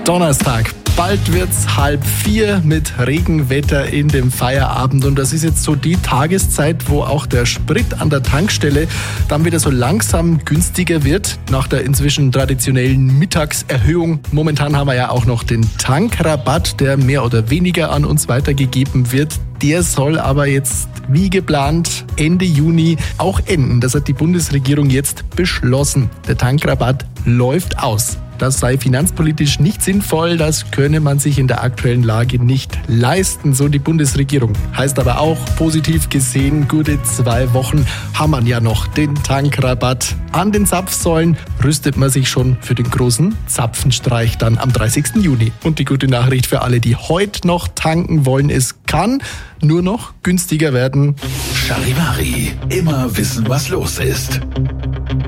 Donnerstag. Bald wird's 3:30 mit Regenwetter in dem Feierabend und das ist jetzt so die Tageszeit, wo auch der Sprit an der Tankstelle dann wieder so langsam günstiger wird nach der inzwischen traditionellen Mittagserhöhung. Momentan haben wir ja auch noch den Tankrabatt, der mehr oder weniger an uns weitergegeben wird. Der soll aber jetzt wie geplant Ende Juni auch enden. Das hat die Bundesregierung jetzt beschlossen. Der Tankrabatt läuft aus. Das sei finanzpolitisch nicht sinnvoll, das könne man sich in der aktuellen Lage nicht leisten, so die Bundesregierung. Heißt aber auch, positiv gesehen, gute 2 Wochen haben wir ja noch den Tankrabatt. An den Zapfsäulen rüstet man sich schon für den großen Zapfenstreich dann am 30. Juni. Und die gute Nachricht für alle, die heute noch tanken wollen, es kann nur noch günstiger werden. Charivari, immer wissen, was los ist.